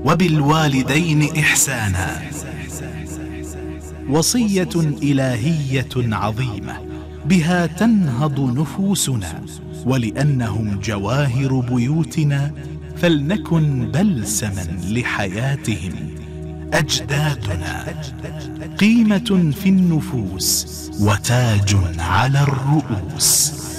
وبالوالدين إحسانا. وصية إلهية عظيمة بها تنهض نفوسنا، ولأنهم جواهر بيوتنا فلنكن بلسما لحياتهم. أجدادنا قيمة في النفوس وتاج على الرؤوس.